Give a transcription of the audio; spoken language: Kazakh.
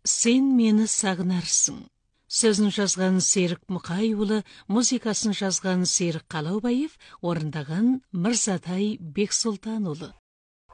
Сен мені сағынарсың. Сөзін жазған Серік Мұқайұлы, музыкасын жазған Серік Қалаубаев, орындаған Мырзатай Бексұлтанұлы.